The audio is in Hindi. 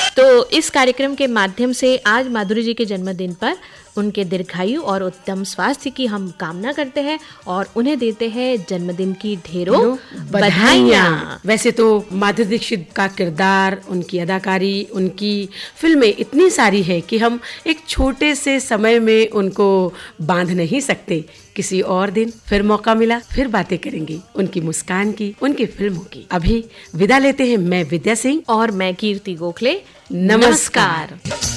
तो इस कार्यक्रम के माध्यम से आज माधुरी जी के जन्मदिन पर उनके दीर्घायु और उत्तम स्वास्थ्य की हम कामना करते हैं और उन्हें देते हैं जन्मदिन की ढेरों बधाइयाँ। वैसे तो माधुरी दीक्षित का किरदार, उनकी अदाकारी, उनकी फिल्में इतनी सारी है कि हम एक छोटे से समय में उनको बांध नहीं सकते। किसी और दिन फिर मौका मिला फिर बातें करेंगे उनकी मुस्कान की, उनकी फिल्मों की। अभी विदा लेते हैं, मैं विद्या सिंह और मैं कीर्ति गोखले। नमस्कार।